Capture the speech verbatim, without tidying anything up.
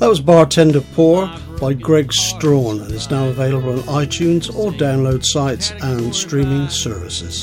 That was Bartender Pour by Greg Strawn and is now available on iTunes or download sites and streaming services.